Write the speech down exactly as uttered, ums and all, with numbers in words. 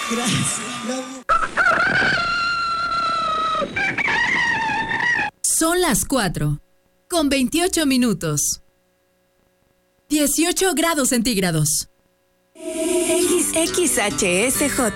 Gracias. Son las cuatro, con veintiocho minutos. dieciocho grados centígrados. X X H S J.